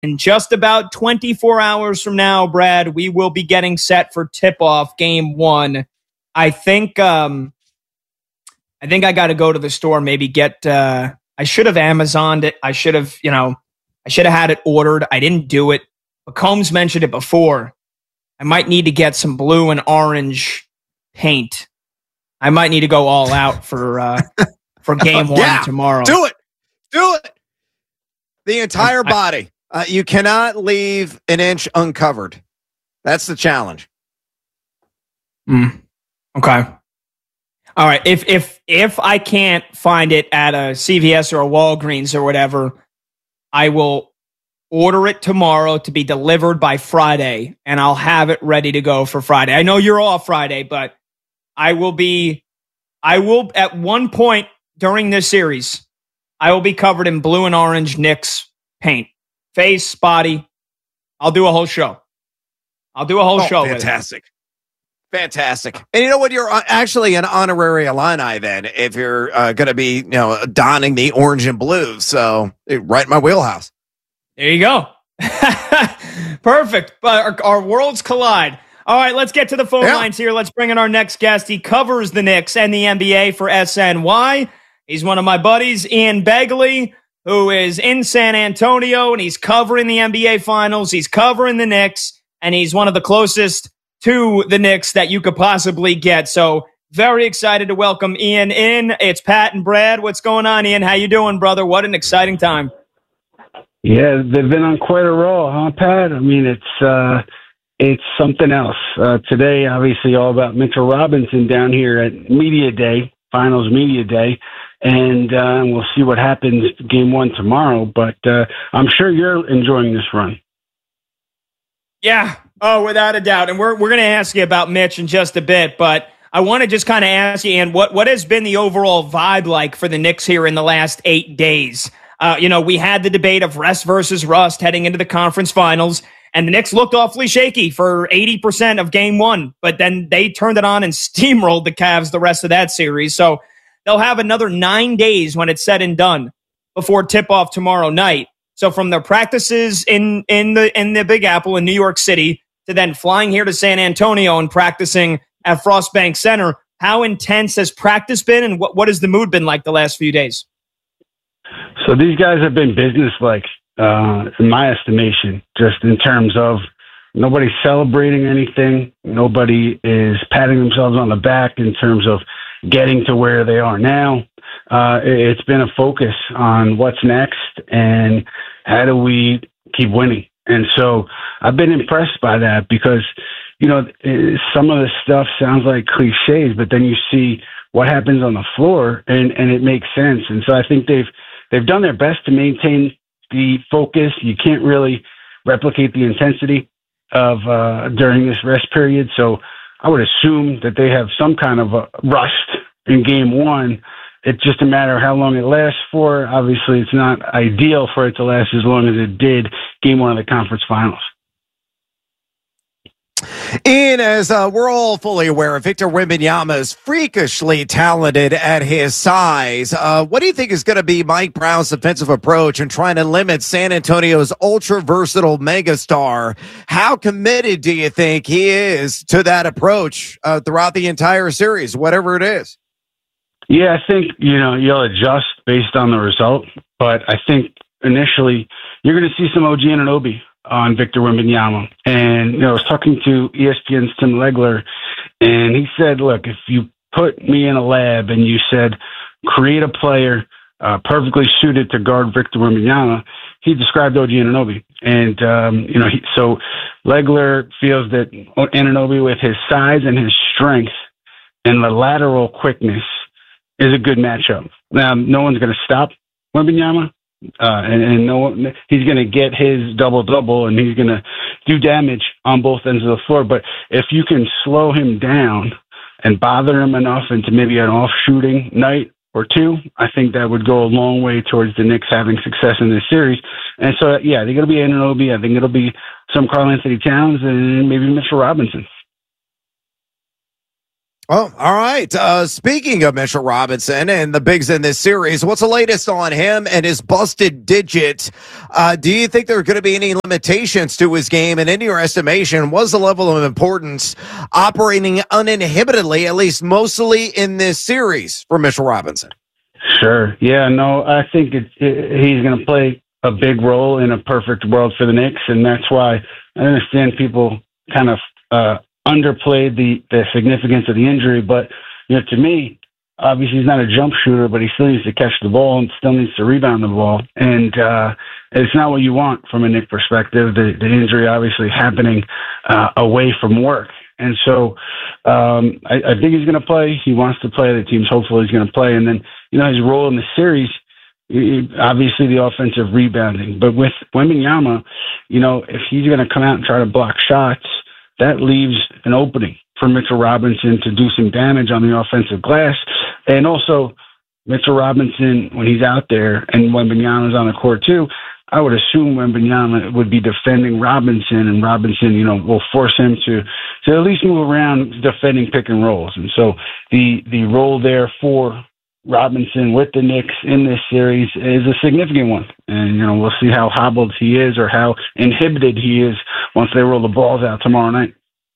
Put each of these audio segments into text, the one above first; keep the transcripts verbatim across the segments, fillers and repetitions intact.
In just about twenty-four hours from now, Brad, we will be getting set for tip-off game one. I think um, I think I got to go to the store, maybe get uh, I should have Amazoned it. I should have, you know, I should have had it ordered. I didn't do it. But Combs mentioned it before. I might need to get some blue and orange paint. I might need to go all out for uh, for game one yeah, tomorrow. Do it. Do it. The entire body. Uh, you cannot leave an inch uncovered. That's the challenge. Mm. Okay. All right. If if if I can't find it at a C V S or a Walgreens or whatever, I will order it tomorrow to be delivered by Friday, and I'll have it ready to go for Friday. I know you're off Friday, but I will be. I will at one point during this series, I will be covered in blue and orange Knicks paint. Face, body. I'll do a whole show. I'll do a whole oh, show. Fantastic. Fantastic. And you know what? You're actually an honorary Illini then, if you're uh, going to be, you know, donning the orange and blue. So right in my wheelhouse. There you go. Perfect. But our, our worlds collide. All right, let's get to the phone yeah. lines here. Let's bring in our next guest. He covers the Knicks and the N B A for S N Y. He's one of my buddies, Ian Begley, who is in San Antonio, and he's covering the N B A Finals. He's covering the Knicks, and he's one of the closest to the Knicks that you could possibly get. So very excited to welcome Ian in. It's Pat and Brad. What's going on, Ian? How you doing, brother? What an exciting time. Yeah, they've been on quite a roll, huh, Pat? I mean, it's uh, it's something else. Uh, today, obviously, all about Mitchell Robinson down here at Media Day, Finals Media Day. And uh, we'll see what happens game one tomorrow. But uh, I'm sure you're enjoying this run. Yeah, oh, without a doubt. And we're we're going to ask you about Mitch in just a bit. But I want to just kind of ask you, Ian, what, what has been the overall vibe like for the Knicks here in the last eight days? Uh, you know, we had the debate of rest versus rust heading into the conference finals. And the Knicks looked awfully shaky for eighty percent of game one. But then they turned it on and steamrolled the Cavs the rest of that series. So they'll have another nine days when it's said and done before tip-off tomorrow night. So from their practices in, in the in the Big Apple in New York City to then flying here to San Antonio and practicing at Frostbank Center, how intense has practice been, and what, what has the mood been like the last few days? So these guys have been business-like, uh, in my estimation, just in terms of nobody's celebrating anything. Nobody is patting themselves on the back in terms of getting to where they are now. Uh, it's been a focus on what's next and how do we keep winning. And so I've been impressed by that because, you know, some of the stuff sounds like cliches, but then you see what happens on the floor and, and it makes sense. And so I think they've, they've done their best to maintain the focus. You can't really replicate the intensity of, uh, during this rest period. So I would assume that they have some kind of a rust in game one. It's just a matter of how long it lasts for. Obviously, it's not ideal for it to last as long as it did game one of the conference finals. Ian, as uh, we're all fully aware, Victor Wembanyama is freakishly talented at his size. Uh, what do you think is going to be Mike Brown's defensive approach in trying to limit San Antonio's ultra-versatile megastar? How committed do you think he is to that approach uh, throughout the entire series, whatever it is? Yeah, I think, you know, you'll adjust based on the result, but I think initially you're going to see some O G Anunoby on Victor Wembanyama. And, you know, I was talking to E S P N's Tim Legler, and he said, look, if you put me in a lab and you said, create a player uh, perfectly suited to guard Victor Wembanyama, he described O G Anunoby. And, um, you know, he, so Legler feels that Anunoby, with his size and his strength and the lateral quickness, is a good matchup. Now, no one's going to stop Wembanyama. Uh, and, and no one, he's going to get his double-double, and he's going to do damage on both ends of the floor. But if you can slow him down and bother him enough into maybe an off-shooting night or two, I think that would go a long way towards the Knicks having success in this series. And so, yeah, I think it'll be Anunoby. I think it'll be some Karl Anthony Towns and maybe Mitchell Robinson. Well, all right. Uh, speaking of Mitchell Robinson and the bigs in this series, what's the latest on him and his busted digit? Uh, do you think there are going to be any limitations to his game? And in your estimation, what's the level of importance operating uninhibitedly, at least mostly in this series, for Mitchell Robinson? Sure. Yeah, no, I think it, it, he's going to play a big role in a perfect world for the Knicks, and that's why I understand people kind of uh, underplayed the, the significance of the injury. But, you know, to me, obviously he's not a jump shooter, but he still needs to catch the ball and still needs to rebound the ball. And uh, it's not what you want from a Knick perspective, the, the injury obviously happening uh, away from work. And so um, I, I think he's going to play. He wants to play. The team's hopeful he's going to play. And then, you know, his role in the series, obviously the offensive rebounding. But with Wembanyama, you know, if he's going to come out and try to block shots, that leaves an opening for Mitchell Robinson to do some damage on the offensive glass. And also, Mitchell Robinson, when he's out there and Wembanyama's on the court too, I would assume Wembanyama would be defending Robinson, and Robinson, you know, will force him to, to at least move around defending pick and rolls. And so the, the role there for Robinson with the Knicks in this series is a significant one. And, you know, we'll see how hobbled he is or how inhibited he is once they roll the balls out tomorrow night.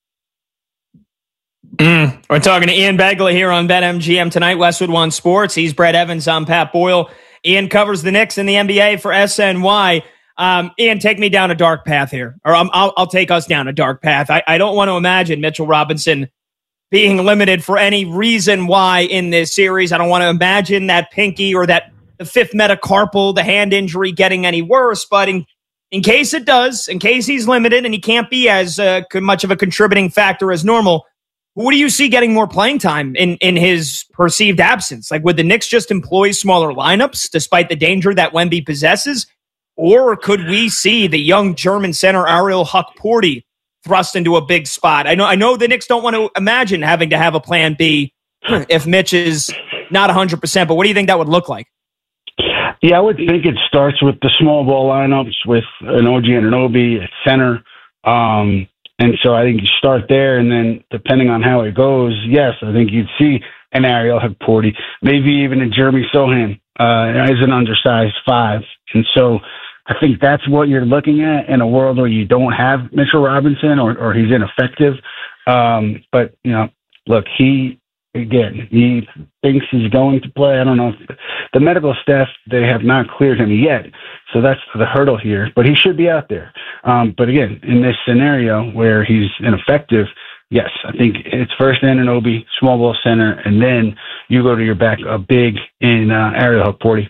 Mm. We're talking to Ian Begley here on BetMGM tonight, Westwood One Sports. He's Brett Evans. I'm Pat Boyle. Ian covers the Knicks in the N B A for S N Y. Um, Ian, take me down a dark path here, or um, I'll, I'll take us down a dark path. I, I don't want to imagine Mitchell Robinson being limited for any reason why in this series. I don't want to imagine that pinky or that the fifth metacarpal, the hand injury, getting any worse. But in, in case it does, in case he's limited and he can't be as uh, much of a contributing factor as normal, who do you see getting more playing time in, in his perceived absence? Like, would the Knicks just employ smaller lineups despite the danger that Wemby possesses? Or could we see the young German center Ariel Hukporti thrust into a big spot? I know I know the Knicks don't want to imagine having to have a plan B if Mitch is not one hundred percent, but what do you think that would look like? Yeah, I would think it starts with the small ball lineups with an O G Anunoby at center. Um, and so I think you start there, and then depending on how it goes, yes, I think you'd see an Ariel Hukporti, maybe even a Jeremy Sohan uh, as an undersized five. And so I think that's what you're looking at in a world where you don't have Mitchell Robinson or, or he's ineffective. Um, but, you know, look, he, again, he thinks he's going to play. I don't know. If the medical staff, they have not cleared him yet. So that's the hurdle here. But he should be out there. Um, but again, in this scenario where he's ineffective, yes, I think it's first Anunoby, small ball center, and then you go to your back a big in uh, Ariel Hukporti.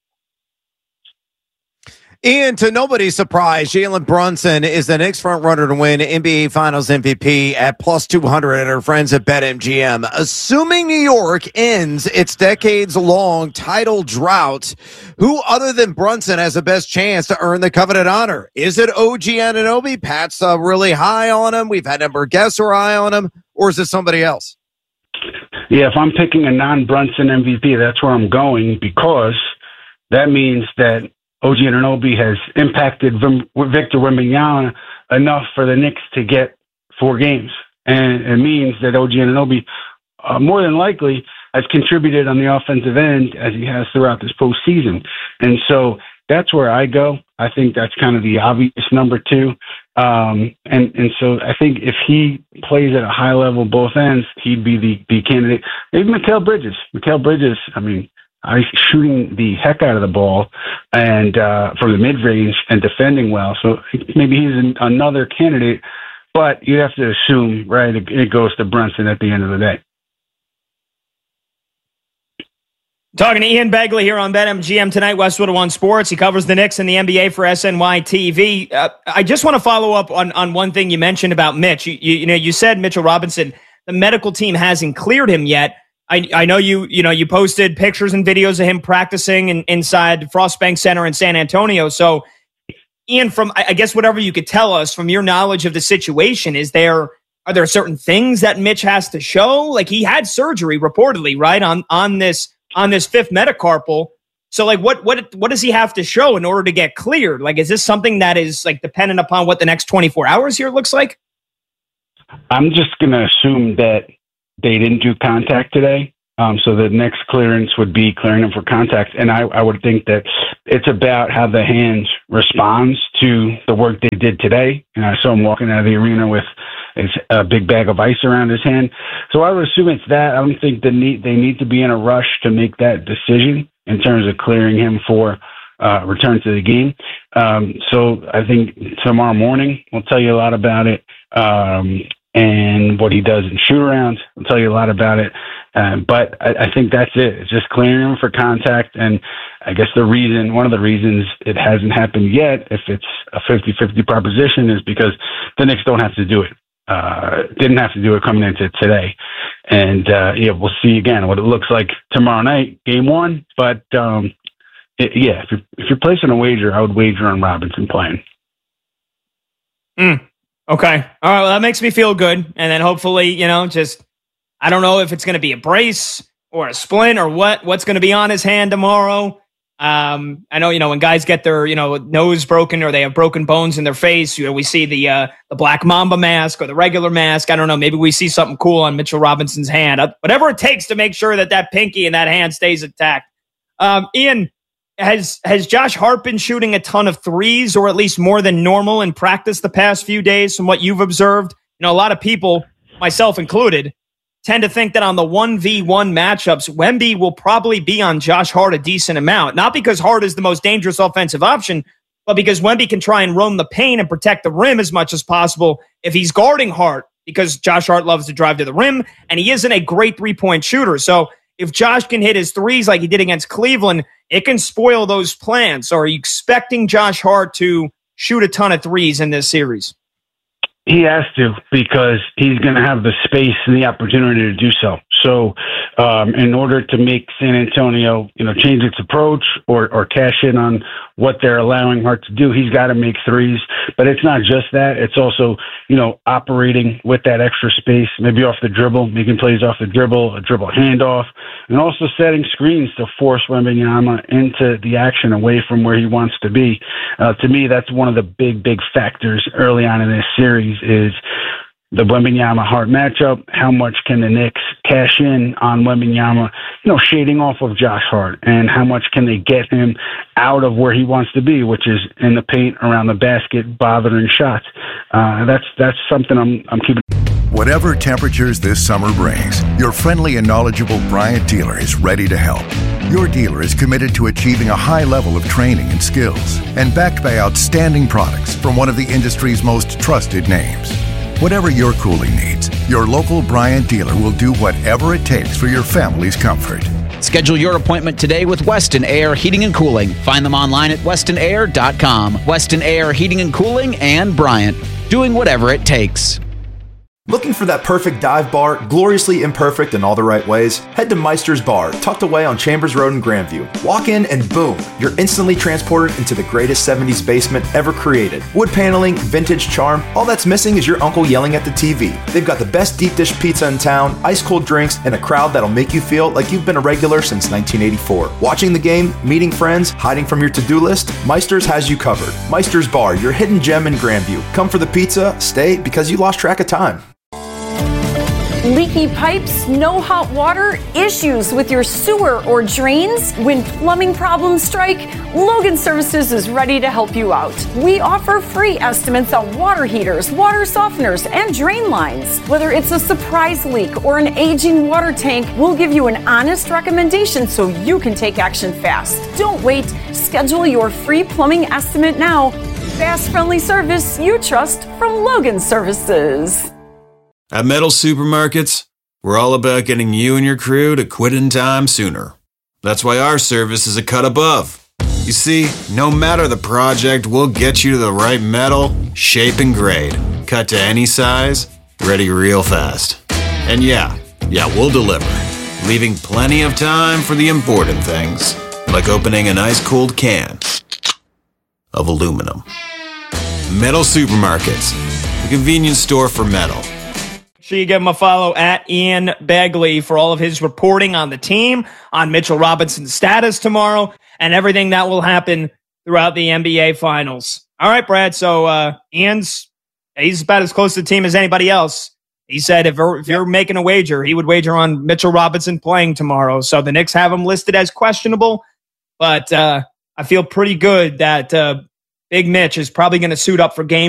Ian, to nobody's surprise, Jalen Brunson is the Knicks front runner to win N B A Finals M V P at plus two hundred at our friends at BetMGM. Assuming New York ends its decades-long title drought, who other than Brunson has the best chance to earn the coveted honor? Is it O G Anunoby? Pat's uh, really high on him. We've had a number of guests who are high on him. Or is it somebody else? Yeah, if I'm picking a non-Brunson M V P, that's where I'm going, because that means that O G Anunoby has impacted Victor Wembanyama enough for the Knicks to get four games. And it means that O G Anunoby, uh, more than likely, has contributed on the offensive end as he has throughout this postseason. And so that's where I go. I think that's kind of the obvious number two. Um, and, and so I think if he plays at a high level, both ends, he'd be the, the candidate. Maybe Mikal Bridges. Mikal Bridges, I mean, I shooting the heck out of the ball and uh, from the mid range and defending well. So maybe he's an, another candidate, but you have to assume, right, it, it goes to Brunson at the end of the day. Talking to Ian Begley here on BetMGM tonight, Westwood One Sports. He covers the Knicks and the N B A for S N Y T V. Uh, I just want to follow up on, on one thing you mentioned about Mitch. You, you, you know, you said Mitchell Robinson, the medical team hasn't cleared him yet. I, I know you, you know, you posted pictures and videos of him practicing in, inside Frostbank Center in San Antonio. So, Ian, from, I guess, whatever you could tell us from your knowledge of the situation, is there, are there certain things that Mitch has to show? Like, he had surgery reportedly, right, on, on this, on this fifth metacarpal. So, like, what, what, what does he have to show in order to get cleared? Like, is this something that is, like, dependent upon what the next twenty-four hours here looks like? I'm just going to assume that they didn't do contact today. Um, so the next clearance would be clearing them for contact. And I, I would think that it's about how the hand responds to the work they did today. And I saw him walking out of the arena with a big bag of ice around his hand. So I would assume it's that. I don't think the need, they need to be in a rush to make that decision in terms of clearing him for uh, return to the game. Um, so I think tomorrow morning we'll tell you a lot about it. Um, and what he does in shoot-arounds. I'll tell you a lot about it. Um, but I, I think that's it. It's just clearing him for contact. And I guess the reason, one of the reasons it hasn't happened yet, if it's a fifty-fifty proposition, is because the Knicks don't have to do it. Uh, didn't have to do it coming into today. And, uh, yeah, we'll see again what it looks like tomorrow night, game one. But, um, it, yeah, if you're, if you're placing a wager, I would wager on Robinson playing. Mm. Okay. All right. Well, that makes me feel good. And then hopefully, you know, just, I don't know if it's going to be a brace or a splint or what, what's going to be on his hand tomorrow. Um, I know, you know, when guys get their, you know, nose broken or they have broken bones in their face, you know, we see the, uh, the Black Mamba mask or the regular mask. I don't know. Maybe we see something cool on Mitchell Robinson's hand, uh, whatever it takes to make sure that that pinky and that hand stays intact. Um, Ian, Has has Josh Hart been shooting a ton of threes, or at least more than normal in practice the past few days from what you've observed? You know, a lot of people, myself included, tend to think that on the one v one matchups, Wemby will probably be on Josh Hart a decent amount. Not because Hart is the most dangerous offensive option, but because Wemby can try and roam the paint and protect the rim as much as possible if he's guarding Hart, because Josh Hart loves to drive to the rim, and he isn't a great three-point shooter. So if Josh can hit his threes like he did against Cleveland, it can spoil those plans. So are you expecting Josh Hart to shoot a ton of threes in this series? He has to, because he's going to have the space and the opportunity to do so. So um, in order to make San Antonio, you know, change its approach or, or cash in on what they're allowing Hart to do, he's got to make threes. But it's not just that. It's also, you know, operating with that extra space, maybe off the dribble, making plays off the dribble, a dribble handoff, and also setting screens to force Wembanyama into the action away from where he wants to be. Uh, to me, that's one of the big, big factors early on in this series is the Wembanyama-Hart matchup. How much can the Knicks cash in on Wembanyama, you know, shading off of Josh Hart, and how much can they get him out of where he wants to be, which is in the paint, around the basket, bothering shots. Uh, that's that's something I'm I'm keeping. Whatever temperatures this summer brings, your friendly and knowledgeable Bryant dealer is ready to help. Your dealer is committed to achieving a high level of training and skills, and backed by outstanding products from one of the industry's most trusted names. Whatever your cooling needs, your local Bryant dealer will do whatever it takes for your family's comfort. Schedule your appointment today with Weston Air Heating and Cooling. Find them online at weston air dot com. Weston Air Heating and Cooling and Bryant, doing whatever it takes. Looking for that perfect dive bar, gloriously imperfect in all the right ways? Head to Meister's Bar, tucked away on Chambers Road in Grandview. Walk in and boom, you're instantly transported into the greatest seventies basement ever created. Wood paneling, vintage charm, all that's missing is your uncle yelling at the T V. They've got the best deep dish pizza in town, ice cold drinks, and a crowd that'll make you feel like you've been a regular since nineteen eighty-four. Watching the game, meeting friends, hiding from your to-do list, Meister's has you covered. Meister's Bar, your hidden gem in Grandview. Come for the pizza, stay because you lost track of time. Leaky pipes, no hot water, issues with your sewer or drains? When plumbing problems strike, Logan Services is ready to help you out. We offer free estimates on water heaters, water softeners, and drain lines. Whether it's a surprise leak or an aging water tank, we'll give you an honest recommendation so you can take action fast. Don't wait. Schedule your free plumbing estimate now. Fast, friendly service you trust from Logan Services. At Metal Supermarkets, we're all about getting you and your crew to quit in time sooner. That's why our service is a cut above. You see, no matter the project, we'll get you to the right metal, shape, and grade. Cut to any size, ready real fast. And yeah, yeah, we'll deliver, leaving plenty of time for the important things, like opening an ice-cold can of aluminum. Metal Supermarkets, the convenience store for metal. Sure you give him a follow at Ian Begley for all of his reporting on the team, on Mitchell Robinson's status tomorrow, and everything that will happen throughout the N B A Finals. All right, Brad, so uh, Ian's he's about as close to the team as anybody else. He said if, if you're making a wager, he would wager on Mitchell Robinson playing tomorrow. So the Knicks have him listed as questionable, but uh, I feel pretty good that uh, Big Mitch is probably going to suit up for game